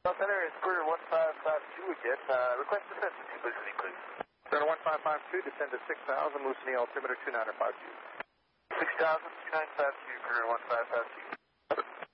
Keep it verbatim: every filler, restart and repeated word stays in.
Well, Center is Square one five five two again. Uh, request descent to Lucini, please. Center one five five two, descend to six thousand, Lucini altimeter two nine five two. six thousand, two nine five two, Career one five five two.